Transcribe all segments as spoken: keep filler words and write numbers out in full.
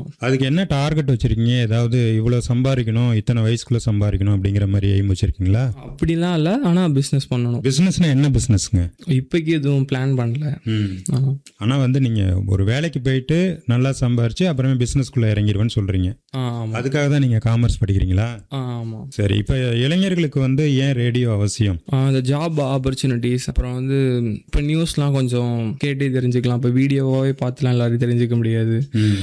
ஆமாம். அதுக்கு என்ன டார்கெட் வச்சுருக்கீங்க? ஏதாவது இவ்வளோ சம்பாதிக்கணும், இத்தனை வயசுக்குள்ளே சம்பாதிக்கணும் அப்படிங்கிற மாதிரி எய்ம் வச்சுருக்கீங்களா? அப்படிலாம் இல்லை, ஆனால் பிஸ்னஸ் பண்ணணும். பிஸ்னஸ்னா என்ன பிஸ்னஸ்ங்க? இப்போக்கி எதுவும் பிளான் பண்ணல. ம். ஆனால் வந்து நீங்கள் ஒரு வேலைக்கு போயிட்டு நல்லா சம்பாரிச்சு அப்புறமே பிஸ்னஸ்குள்ளே இறங்கிடுவேன்னு சொல்கிறீங்க. ஆமாம். அதுக்காக தான் நீங்கள் காமர்ஸ் படிக்கிறீங்களா? ஆமாம். சரி, இப்போ இளைஞர்களுக்கு வந்து ஏன் ரேடியோ அவசியம்? அந்த ஜாப் ஆப்பர்ச்சுனிட்டிஸ், அப்புறம் வந்து இப்போ நியூஸ்லாம் கொஞ்சம் கேட்டு தெரிஞ்சுக்கலாம். இப்போ வீடியோவாகவே பார்த்துலாம் எல்லாரும் தெரிஞ்சுக்க முடியாது.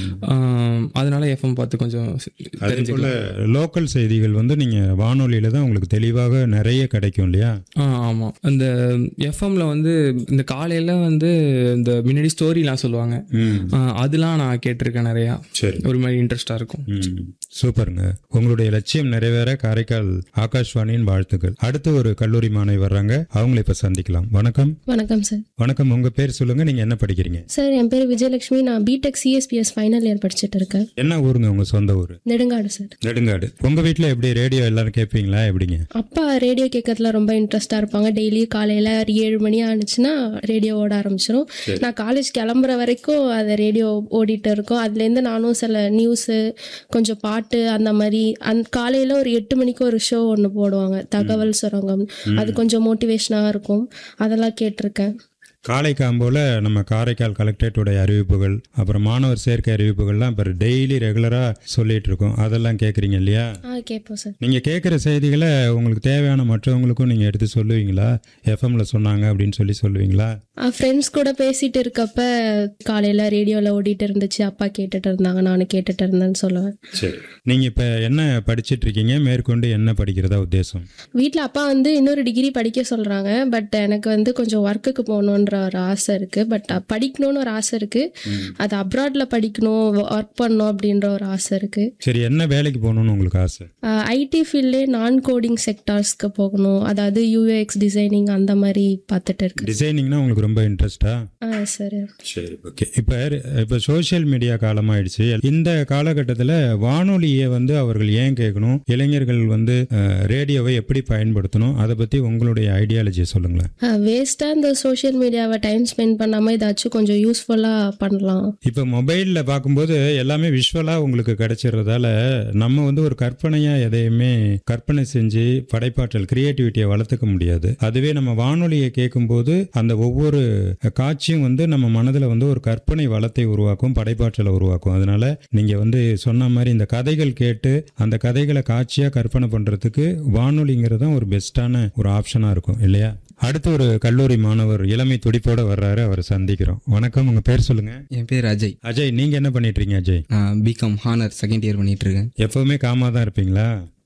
அதனால எஃப்எம் பார்த்து கொஞ்சம் தெரிஞ்சுக்கலாம். லோக்கல் செய்திகள் வந்து நீங்கள் வானொலியில் தான் உங்களுக்கு தெளிவாக நிறைய கிடைக்கும் இல்லையா? ஆ ஆமாம். அந்த எஃப்எம்ல வந்து இந்த காலையில் வந்து இந்த முன்னாடி ஸ்டோரிலாம் சொல்லுவாங்க, அதெல்லாம் நான் கேட்டிருக்கேன் நிறையா. சரி, ஒரு மாதிரி இன்ட்ரெஸ்டாக இருக்கும். சூப்பருங்க. உங்களுடைய லட்சியம் நிறைவேற காரைக்கால் ஆகாஷ்வாணியின் வாழ்த்துக்கள். அடுத்து ஒரு கல்லூரி மாணவி வர்றாங்க, அவங்களை இப்ப சந்திக்கலாம். வணக்கம். வணக்கம் சார். வணக்கம். உங்க பேர் சொல்லுங்க, நீங்க என்ன படிக்கிறீங்க? சார், என் பேர் விஜயலட்சுமி. நான் பிடெக் சிஎஸ்பிஎஸ் ஃபைனல் இயர் படிச்சுட்டு இருக்கேன். என்ன ஊருங்க உங்க சொந்த ஊரு? நெடுங்காடு சார். நெடுங்காடு. உங்க வீட்டுல எப்படி ரேடியோ எல்லாரும் கேட்பீங்களா? எப்படிங்க? அப்பா ரேடியோ கேட்கறதுல ரொம்ப இன்ட்ரெஸ்டா இருப்பாங்க. டெய்லி காலையில ஒரு ஏழு மணி ஆனிச்சுன்னா ரேடியோ ஓட ஆரம்பிச்சிடும். நான் காலேஜ் கிளம்புற வரைக்கும் அதை ரேடியோ ஓடிட்டு இருக்கும். அதுல இருந்து நானும் சில நியூஸ், கொஞ்சம் பாட்டு, அந்த மாதிரி அந்த காலையில ஒரு எட்டு மணிக்கு ஒரு ஷோ ஒன்று போடுவாங்க, தகவல் சுரங்கம். அது கொஞ்சம் மோட்டிவேஷனாக இருக்கும். அதெல்லாம் கேட்டிருக்கேன். காலை காம்போல நம்ம காரைக்கால் கலெக்டரேட்டுடைய அறிவிப்புகள், அப்புறம் மாணவர் சேர்க்கை அறிவிப்புகள்லாம் இப்போ டெய்லி ரெகுலராக சொல்லிட்டு இருக்கோம். அதெல்லாம் கேட்குறீங்க இல்லையா? ஆ, கேட்போம் சார். நீங்கள் கேட்குற செய்திகளை உங்களுக்கு தேவையான மற்றவங்களுக்கும் நீங்கள் எடுத்து சொல்லுவீங்களா? எஃப்எம்ல சொன்னாங்க அப்படின்னு சொல்லி சொல்லுவீங்களா? ஃப்ரெண்ட்ஸ் கூட பேசிட்டு இருக்கப்ப காலையில் ரேடியோவில் ஓடிட்டு இருந்துச்சு, அப்பா கேட்டுட்டு இருந்தாங்க, நானும் கேட்டுட்டு இருந்தேன்னு சொல்லுவேன். சரி, நீங்கள் இப்போ என்ன படிச்சுட்டு இருக்கீங்க? மேற்கொண்டு என்ன படிக்கிறதா உத்தேசம்? வீட்டில் அப்பா வந்து இன்னொரு டிகிரி படிக்க சொல்கிறாங்க. பட் எனக்கு வந்து கொஞ்சம் ஒர்க்குக்கு போகணுன்ற ஒரு ஆசை இருக்குது. பட் படிக்கணும்னு ஒரு ஆசை இருக்குது. அது அப்ராட்ல படிக்கணும், ஒர்க் பண்ணணும் அப்படின்ற ஒரு ஆசை இருக்குது. சரி, என்ன வேலைக்கு போகணும்னு உங்களுக்கு ஆசை? ஐடி ஃபீல்ட்லேயே நான் கோடிங் செக்டார்ஸ்க்கு போகணும். அதாவது யூஎக்ஸ் டிசைனிங் அந்த மாதிரி பார்த்துட்டு இருக்கு. டிசைனிங்னா உங்களுக்கு ரொம்ப இன்ட்ரெஸ்டா? ஆ சரி. சரி, ஓகே. இப்போ இப்போ சோஷியல் மீடியா காலமாயிடுச்சு. இந்த காலகட்டத்தில் வானொலியை வந்து அவர்கள் ஏன் கேட்கணும், இளைஞர்கள் வந்து ரேடியோவை எப்படி பயன்படுத்தணும், அதை பற்றி உங்களுடைய ஐடியாலஜியை சொல்லுங்களேன். வேஸ்ட்டாக இந்த சோஷியல் மீடியாவை டைம் ஸ்பெண்ட் பண்ணாமல் ஏதாச்சும் கொஞ்சம் யூஸ்ஃபுல்லாக பண்ணலாம். இப்போ மொபைலில் பார்க்கும்போது எல்லாமே விஷுவலாக உங்களுக்கு கிடைச்சிடுறதால நம்ம வந்து ஒரு கற்பனையாக எதையுமே கற்பனை செஞ்சு படைப்பாற்றல் கிரியேட்டிவிட்டியை வளர்த்துக்க முடியாது. அதுவே நம்ம வானொலியை கேட்கும்போது அந்த ஒவ்வொரு காட்சியும் வந்து நம்ம மனதில் வந்து ஒரு கற்பனை வளத்தை உருவாக்கும், படைப்பாற்றலை உருவாக்கும். அதனால நீங்கள் வந்து சொன்ன மாதிரி இந்த கதைகள் கேட்டு அந்த கதைகளை காட்சியாக கற்பனை பண்ணுறதுக்கு வானொலிங்கிறது தான் ஒரு பெஸ்ட்டான ஒரு ஆப்ஷனாக இருக்கும் இல்லையா? அடுத்து ஒரு கல்லூரி மாணவர் இளமை துடிப்போட வர்றாரு, அவரை சந்திக்கிறோம். வணக்கம், உங்க பேர் சொல்லுங்க. என் பேர் அஜய். அஜய், நீங்க என்ன பண்ணிட்டு இருக்கீங்க? அஜய், நான் பிகாம் ஹானர் செகண்ட் இயர் பண்ணிட்டு இருக்கேன். எப்பவுமே காமா தான் இருப்பீங்களா?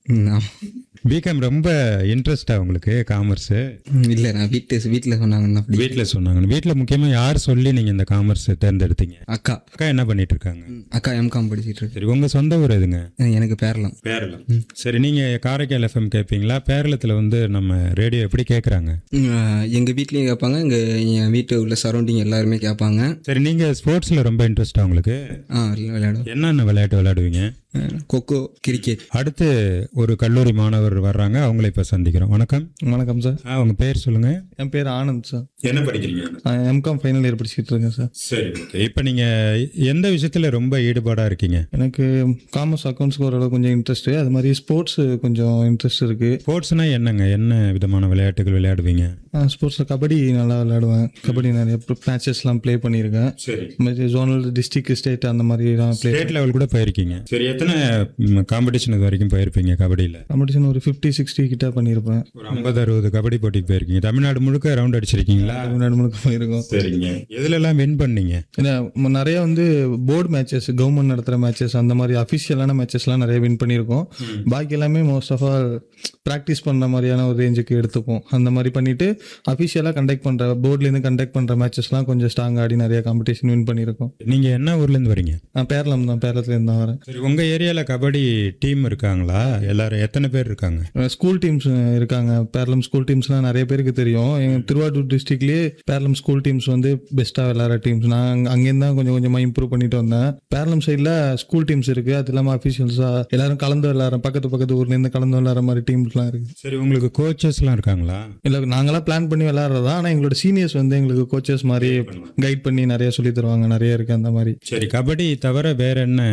பிகாம் ரொம்ப இன்ட்ரெஸ்டா உங்களுக்கு காமர்ஸ்? இல்ல, நான் வீட்டு வீட்டுல சொன்னாங்க. வீட்டுல சொன்னாங்க. வீட்டுல முக்கியமா யார் சொல்லி நீங்க இந்த காமர்ஸ் தேர்ந்தெடுத்தீங்க? அக்கா. அக்கா என்ன பண்ணிட்டு இருக்காங்க? அக்கா எம்காம் படிச்சிட்டு இருக்கு. சரி, உங்க சொந்த ஊர் எதுங்க? எனக்கு பேரளம். பேரளம். சரி, நீங்க காரைக்கால் எஃப்எம் கேட்பீங்களா? பேரளத்துல வந்து நம்ம ரேடியோ எப்படி கேட்கறாங்க? எங்க வீட்லயும் கேட்பாங்க, எங்க என் வீட்டு உள்ள சரௌண்டிங் எல்லாருமே கேட்பாங்க. சரி, நீங்க ஸ்போர்ட்ஸ்ல ரொம்ப இன்ட்ரெஸ்டா உங்களுக்கு? விளையாடுவோம். என்னென்ன விளையாட்டு விளையாடுவீங்க? கொக்கோ, கிரிக்கெட். அடுத்து ஒரு கல்லூரி மாணவர் வர்றாங்க, அவங்களை இப்ப சந்திக்கிறோம். வணக்கம். வணக்கம் சார். உங்க பேர் சொல்லுங்க. என் பேர் ஆனந்த் சார். என்ன படிக்கிறீங்க? எம்காம் ஃபைனல் இயர் படிச்சுட்டு இருக்கேன் சார். சரி, ஓகே. இப்போ நீங்க எந்த விஷயத்துல ரொம்ப ஈடுபாடா இருக்கீங்க? எனக்கு காமர்ஸ் அக்கௌண்ட்ஸ்க்கு ஓரளவு கொஞ்சம் இன்ட்ரெஸ்ட், அது மாதிரி ஸ்போர்ட்ஸ் கொஞ்சம் இன்ட்ரெஸ்ட் இருக்கு. ஸ்போர்ட்ஸ்னா என்னங்க, என்ன விதமான விளையாட்டுகள் விளையாடுவீங்க? ஸ்போர்ட்ஸ்ல கபடி நல்லா விளையாடுவேன். கபடி நிறைய மேட்சஸ்லாம் ப்ளே பண்ணியிருக்கேன். சரி, ஜோனல், டிஸ்ட்ரிக்ட், ஸ்டேட் அந்த மாதிரிலாம் ப்ளே. ஸ்டேட் லெவல் கூட போயிருக்கீங்க. சரி, எத்தனை காம்படிஷன் இது வரைக்கும் போயிருப்பீங்க கபடியில்? காம்படிஷன் ஒரு ஃபிஃப்டி சிக்ஸ்டி கிட்ட பண்ணியிருப்பேன். ஒரு ஐம்பது அறுபது கபடி போட்டிக்கு போயிருக்கீங்க. தமிழ்நாடு முழுக்க ரவுண்ட் அடிச்சிருக்கீங்களா? தமிழ்நாடு முழுக்க போயிருக்கோம். சரிங்க. எதுலெல்லாம் வின் பண்ணீங்க? நிறைய வந்து போர்டு மேட்சஸ், கவர்மெண்ட் நடத்துகிற மேட்சஸ், அந்த மாதிரி அஃபிஷியலான மேட்சஸ்லாம் நிறைய வின் பண்ணியிருக்கோம். பாக்கி எல்லாமே மோஸ்ட் ஆஃப் ஆல் ப்ராக்டிஸ் பண்ணுற மாதிரியான ஒரு ரேஞ்சுக்கு எடுத்துப்போம். அந்த மாதிரி பண்ணிட்டு அஃபிஷியலாக கண்டக்ட் பண்ணுற, போர்ட்லேருந்து கண்டக்ட் பண்ணுற மேட்சஸ்லாம் கொஞ்சம் ஸ்ட்ராங் ஆடி நிறைய காம்படிஷன் வின் பண்ணியிருக்கோம். நீங்கள் என்ன ஊர்லேருந்து வரீங்க? நான் பேரளம் தான், பேரளத்துலேருந்து தான் வரேன். சரி, உங்கள் ஏரியாவில் கபடி டீம் இருக்காங்களா? எல்லாரும் எத்தனை பேர் இருக்காங்க? ஸ்கூல் டீம்ஸ் இருக்காங்க. பேரளம் ஸ்கூல் டீம்ஸ்லாம் நிறைய பேருக்கு தெரியும். எங்கள் திருவாரூர் டிஸ்ட்ரிக்ட்லேயே பேரளம் ஸ்கூல் டீம்ஸ் வந்து பெஸ்ட்டாக விளையாடுற டீம்ஸ். நான் அங்கேருந்து தான் கொஞ்சம் கொஞ்சமாக இம்ப்ரூவ் பண்ணிட்டு வந்தேன். பேரளம் சைடில் ஸ்கூல் டீம்ஸ் இருக்குது. அது இல்லாமல் அஃபிஷியல்ஸாக எல்லாரும் கலந்து விளையாடுற, பக்கத்து பக்கத்து ஊர்லேருந்து கலந்து விளையாடுற மாதிரி டீம்ஸ்லாம் இருக்குது. சரி, உங்களுக்கு கோச்சஸ்லாம் இருக்காங்களா? இல்லை, நாங்களாம் பிளான் பண்ணி விளையாடுறதா. ஆனால் எங்களோட சீனியர்ஸ் வந்து எங்களுக்கு கோச்சஸ் மாதிரி கைட் பண்ணி நிறைய சொல்லி தருவாங்க. நிறைய இருக்குது அந்த மாதிரி. சரி, கபடி தவிர வேற என்ன